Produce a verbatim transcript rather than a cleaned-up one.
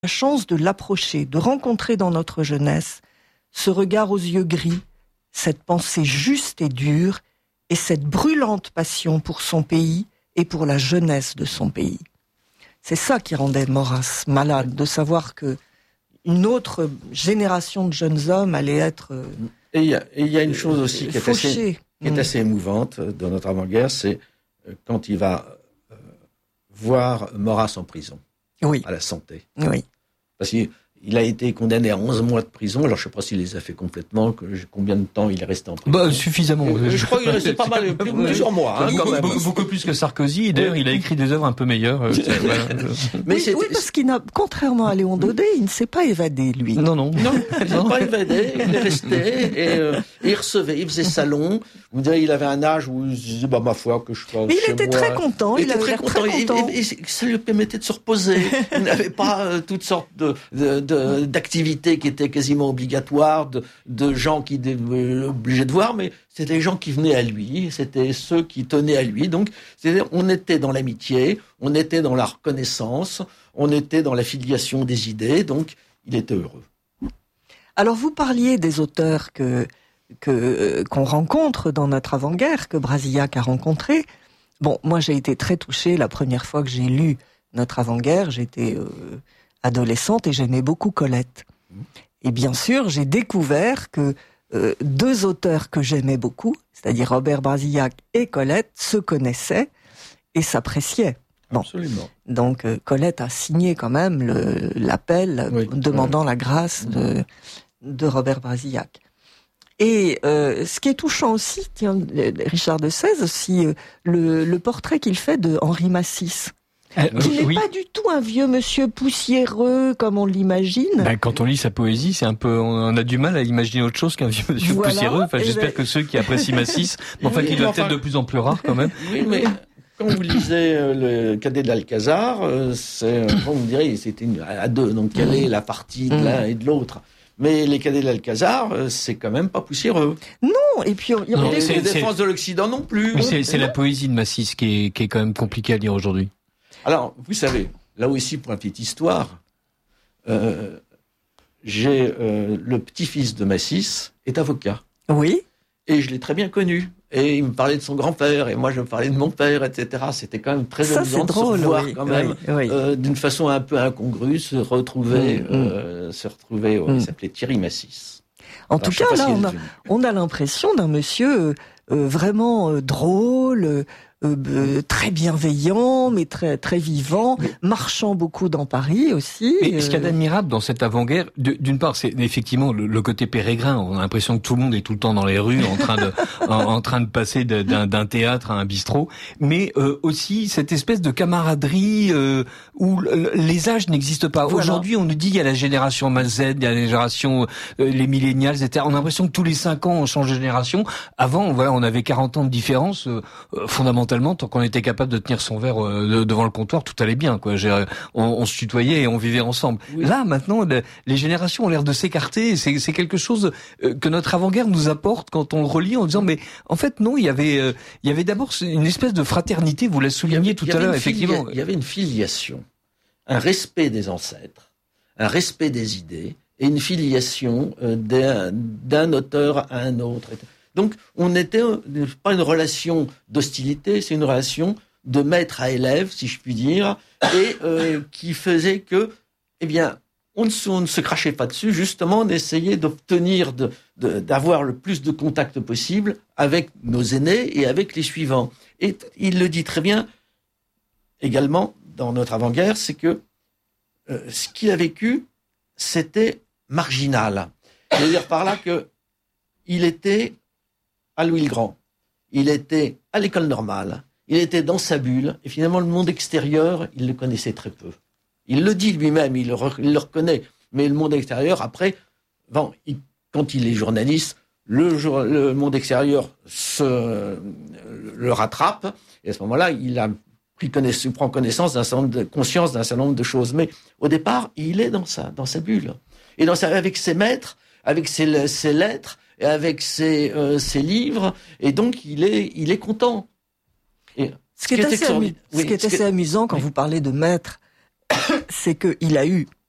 la chance de l'approcher, de rencontrer dans notre jeunesse ce regard aux yeux gris, cette pensée juste et dure, et cette brûlante passion pour son pays et pour la jeunesse de son pays. C'est ça qui rendait Maurras malade, de savoir que une autre génération de jeunes hommes allait être euh, Et il y a, et il y a une chose aussi qui est, assez, qui est mmh. assez émouvante dans notre avant-guerre, c'est quand il va euh, voir Maurras en prison, oui. à la Santé. Oui. Parce qu'il il a été condamné à onze mois de prison. Alors je ne sais pas s'il les a fait complètement, que, combien de temps il est resté en prison. Bah, suffisamment. Euh, je crois qu'il est resté pas mal, plus, plusieurs mois. Hein, quand même. Beaucoup, beaucoup plus que Sarkozy. Et d'ailleurs, il a écrit des œuvres un peu meilleures. Euh, voilà. Mais oui, oui, parce qu'il n'a, contrairement à Léon Daudet, il ne s'est pas évadé, lui. Non, non. Non, il ne s'est pas évadé. Il est resté et, euh, et il recevait, il faisait salon. Vous direz, il avait un âge où il se disait, bah, ma foi, que je sois Mais il chez était moi. très content. Il, il était avait très content. très content. Et, et, et ça lui permettait de se reposer. Il n'avait pas euh, toutes sortes de, de, de, d'activités qui étaient quasiment obligatoires, de, de gens qui étaient obligés de voir, mais c'était les gens qui venaient à lui, c'était ceux qui tenaient à lui. Donc, c'est-à-dire, on était dans l'amitié, on était dans la reconnaissance, on était dans la filiation des idées, donc il était heureux. Alors, vous parliez des auteurs que, que, qu'on rencontre dans notre avant-guerre, que Brasillac a rencontré. Bon, moi, j'ai été très touchée la première fois que j'ai lu notre avant-guerre. J'étais euh, adolescente et j'aimais beaucoup Colette. Et bien sûr, j'ai découvert que euh, deux auteurs que j'aimais beaucoup, c'est-à-dire Robert Brasillac et Colette, se connaissaient et s'appréciaient. Bon. Absolument. Donc euh, Colette a signé quand même le, l'appel oui, demandant oui. la grâce de, de Robert Brasillac. Et euh, ce qui est touchant aussi, tiens, Richard de Sèze, aussi euh, le, le portrait qu'il fait de Henri Massis. Euh, qui n'est oui. pas du tout un vieux monsieur poussiéreux comme on l'imagine. Ben, quand on lit sa poésie, c'est un peu, on a du mal à imaginer autre chose qu'un vieux monsieur voilà. poussiéreux. Enfin, et j'espère ben... que ceux qui apprécient Massis, mais enfin, oui, qui doit enfin... être de plus en plus rare quand même. Oui, mais quand vous lisez euh, le Cadet de l'Alcazar, euh, c'est, bon, vous direz, c'était une, à deux, donc quelle est la partie de l'un et de l'autre? Mais les Cadets de l'Alcazar, euh, c'est quand même pas poussiéreux. Non, et puis il y a les, les défenses de l'Occident non plus. Mais c'est, c'est la poésie de Massis qui est, qui est quand même compliquée à lire aujourd'hui. Alors, vous savez, là aussi, pour une petite histoire, euh, j'ai euh, le petit-fils de Massis est avocat. Oui. Et je l'ai très bien connu. Et il me parlait de son grand-père, et moi je me parlais de mon père, et cetera. C'était quand même très Ça, amusant de drôle, se revoir oui, quand même, oui, oui. Euh, d'une façon un peu incongrue, se retrouver, mmh, euh, se retrouver. Oh, mmh. Il s'appelait Thierry Massis. En Alors, tout cas, là, on a, on a l'impression d'un monsieur euh, vraiment euh, drôle. Euh, Euh, très bienveillant, mais très très vivant, mais, marchant beaucoup dans Paris aussi. Mais euh... ce qu'il y a d'admirable dans cette avant-guerre, de, d'une part, c'est effectivement le, le côté pérégrin. On a l'impression que tout le monde est tout le temps dans les rues, en train de en, en train de passer de, d'un, d'un théâtre à un bistrot, mais euh, aussi cette espèce de camaraderie euh, où les âges n'existent pas. Voilà. Aujourd'hui, on nous dit il y a la génération Z, il y a la génération euh, les millénials, et cetera. On a l'impression que tous les cinq ans on change de génération. Avant, voilà, on avait quarante ans de différence euh, fondamentalement. Tant qu'on était capable de tenir son verre euh, devant le comptoir, tout allait bien, quoi. J'ai, on, on se tutoyait et on vivait ensemble. Oui. Là, maintenant, le, les générations ont l'air de s'écarter. C'est, c'est quelque chose euh, que notre avant-guerre nous apporte quand on le relit en disant, mais en fait, non, il y avait, euh, il y avait d'abord une espèce de fraternité. Vous l'avez souligné tout à l'heure, effectivement. Filia- il y avait une filiation, un respect des ancêtres, un respect des idées et une filiation euh, d'un, d'un auteur à un autre. Donc, on n'était pas une relation d'hostilité, c'est une relation de maître à élève, si je puis dire, et euh, qui faisait que, eh bien, on ne, se, on ne se crachait pas dessus, justement, on essayait d'obtenir, de, de, d'avoir le plus de contacts possible avec nos aînés et avec les suivants. Et il le dit très bien, également, dans notre avant-guerre, c'est que euh, ce qu'il a vécu, c'était marginal. C'est-à-dire par là que il était à Louis le Grand, il était à l'école normale, il était dans sa bulle, et finalement le monde extérieur, il le connaissait très peu. Il le dit lui-même, il le, il le reconnaît, mais le monde extérieur, après, bon, il, quand il est journaliste, le, le monde extérieur se, le rattrape, et à ce moment-là, il a pris connaissance, il prend connaissance d'un certain nombre de, conscience d'un certain nombre de choses. Mais au départ, il est dans sa, dans sa bulle. Et dans sa, avec ses maîtres, avec ses, ses lettres, et avec ses, euh, ses livres, et donc il est, il est content. Et ce qui est, est assez, amu- oui, ce qui est assez ce que... amusant quand oui. vous parlez de maître, c'est qu'il a eu